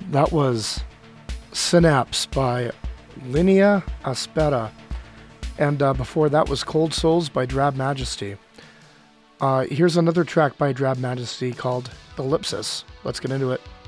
That was Synapse by Linea Aspera. And before that was Cold Souls by Drab Majesty. Here's another track by Drab Majesty called Ellipsis. Let's get into it.